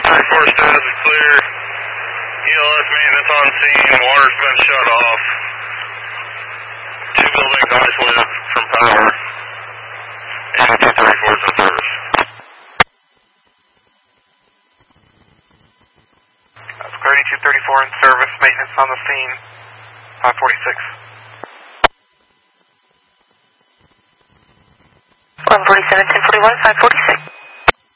3234 status is clear. ELS maintenance on scene. Water's been shut off. 2 buildings isolated from power. And 234 is in service. That's clear. 234 in service. Maintenance on the scene. 546. 1147, 1041, 546.